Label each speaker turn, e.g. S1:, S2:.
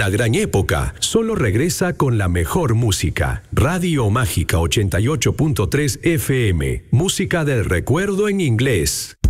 S1: una gran época. Solo regresa con la mejor música. Radio Mágica 88.3 FM. Música del recuerdo en inglés.